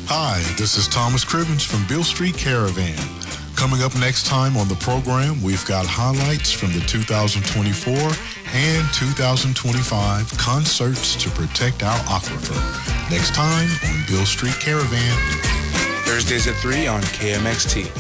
Hi, this is Thomas Cribbins from Beale Street Caravan. Coming up next time on the program, we've got highlights from the 2024 and 2025 concerts to protect our aquifer. Next time on Beale Street Caravan. Thursdays at 3 on KMXT.